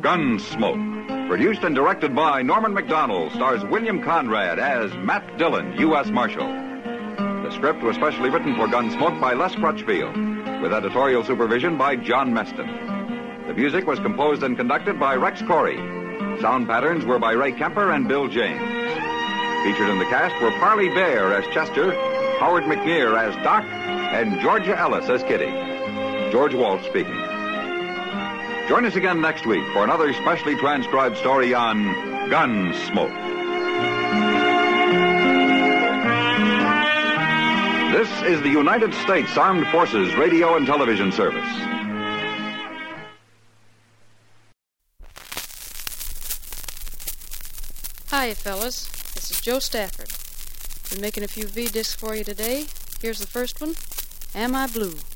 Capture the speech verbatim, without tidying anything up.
Gunsmoke. Produced and directed by Norman Macdonald, stars William Conrad as Matt Dillon, U S Marshal. The script was specially written for Gunsmoke by Les Crutchfield, with editorial supervision by John Meston. The music was composed and conducted by Rex Corey. Sound patterns were by Ray Kemper and Bill James. Featured in the cast were Parley Bear as Chester, Howard McNear as Doc, and Georgia Ellis as Kitty. George Walsh speaking. Join us again next week for another specially transcribed story on Gunsmoke. This is the United States Armed Forces Radio and Television Service. Hi, fellas. This is Joe Stafford. Been making a few V-discs for you today. Here's the first one, Am I Blue?